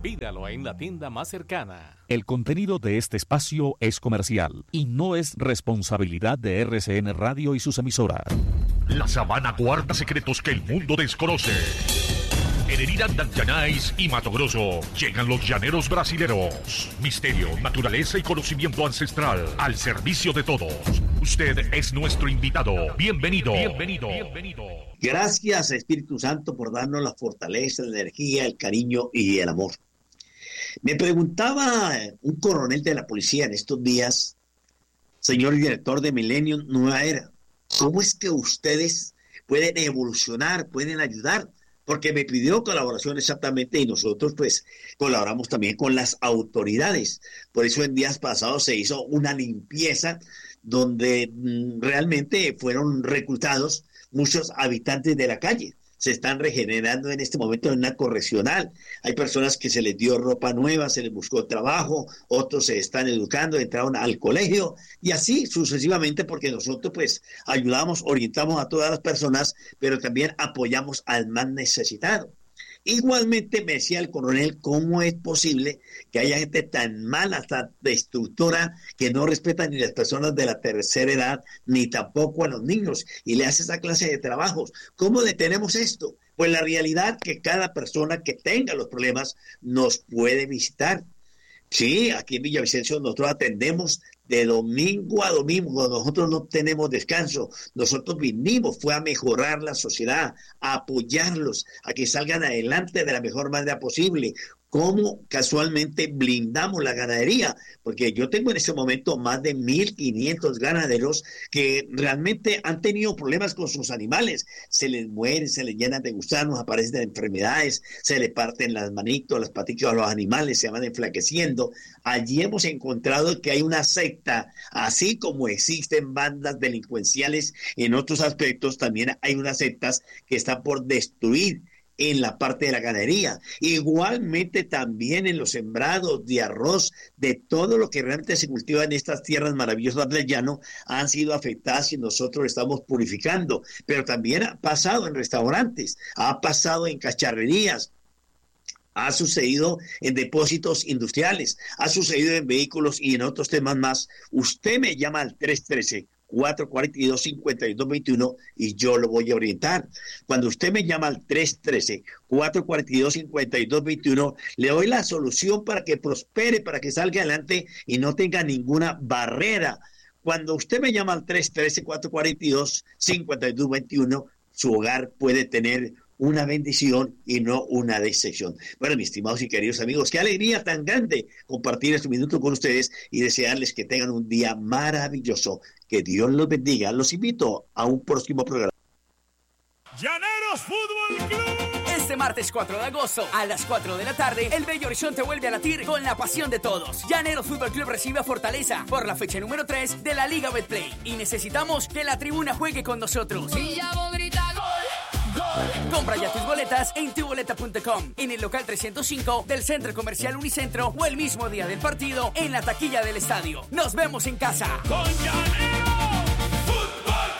Pídalo en la tienda más cercana. El contenido de este espacio es comercial y no es responsabilidad de RCN Radio y sus emisoras. La sabana guarda secretos que el mundo desconoce. En Heridas Llanais y Mato Grosso llegan los llaneros brasileros. Misterio, naturaleza y conocimiento ancestral al servicio de todos. Usted es nuestro invitado. Bienvenido. Bienvenido. Bienvenido. Gracias, Espíritu Santo, por darnos la fortaleza, la energía, el cariño y el amor. Me preguntaba un coronel de la policía en estos días, señor director de Milenio Nueva Era, ¿cómo es que ustedes pueden evolucionar, pueden ayudar? Porque me pidió colaboración exactamente y nosotros pues colaboramos también con las autoridades. Por eso en días pasados se hizo una limpieza donde realmente fueron reclutados muchos habitantes de la calle. Se están regenerando en este momento en una correccional. Hay personas que se les dio ropa nueva, se les buscó trabajo, otros se están educando, entraron al colegio y así sucesivamente, porque nosotros pues ayudamos, orientamos a todas las personas, pero también apoyamos al más necesitado. Igualmente me decía el coronel, ¿cómo es posible que haya gente tan mala, tan destructora, que no respeta ni las personas de la tercera edad, ni tampoco a los niños, y le hace esa clase de trabajos? ¿Cómo detenemos esto? Pues la realidad que cada persona que tenga los problemas nos puede visitar. Sí, aquí en Villavicencio nosotros atendemos de domingo a domingo, nosotros no tenemos descanso, nosotros vinimos, fue a mejorar la sociedad, a apoyarlos, a que salgan adelante de la mejor manera posible. ¿Cómo casualmente blindamos la ganadería? Porque yo tengo en este momento más de 1.500 ganaderos que realmente han tenido problemas con sus animales. Se les mueren, se les llenan de gusanos, aparecen enfermedades, se les parten las manitos, las patitas a los animales, se van enflaqueciendo. Allí hemos encontrado que hay una secta, así como existen bandas delincuenciales en otros aspectos, también hay unas sectas que están por destruir en la parte de la ganadería, igualmente también en los sembrados de arroz, de todo lo que realmente se cultiva en estas tierras maravillosas del llano, han sido afectadas y nosotros estamos purificando, pero también ha pasado en restaurantes, ha pasado en cacharrerías, ha sucedido en depósitos industriales, ha sucedido en vehículos y en otros temas más. Usted me llama al 313-442-5221 y yo lo voy a orientar. Cuando usted me llama al 313-442-5221, le doy la solución para que prospere, para que salga adelante y no tenga ninguna barrera. Cuando usted me llama al 313-442-5221, su hogar puede tener una bendición y no una decepción. Bueno, mis estimados y queridos amigos, qué alegría tan grande compartir este minuto con ustedes y desearles que tengan un día maravilloso. Que Dios los bendiga. Los invito a un próximo programa. Llaneros Fútbol Club. Este martes 4 de agosto a las 4 de la tarde, el Bello Horizonte vuelve a latir con la pasión de todos. Llaneros Fútbol Club recibe a Fortaleza por la fecha número 3 de la Liga Betplay y necesitamos que la tribuna juegue con nosotros. Villavo grita gol. Compra ya tus boletas en tuboleta.com, en el local 305 del Centro Comercial Unicentro o el mismo día del partido en la taquilla del estadio. ¡Nos vemos en casa! Con Llanero Fútbol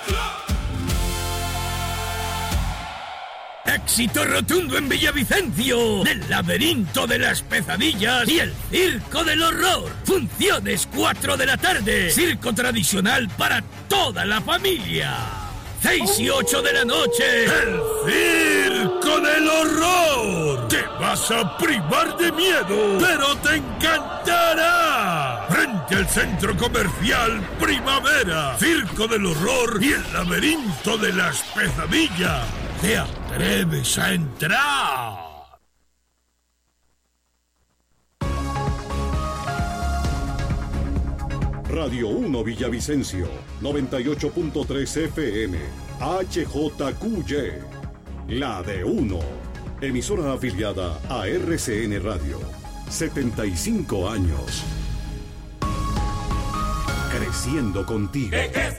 Club. Éxito rotundo en Villavicencio, del laberinto de las pesadillas y el circo del horror. Funciones 4 de la tarde, circo tradicional para toda la familia. 6 y 8 de la noche, el circo del horror. Te vas a privar de miedo, pero te encantará. Frente al Centro Comercial Primavera, circo del horror y el laberinto de las pesadillas. ¿Te atreves a entrar? Radio 1 Villavicencio, 98.3 FM, HJQY, la de 1, emisora afiliada a RCN Radio, 75 años. Creciendo contigo. ¿Qué es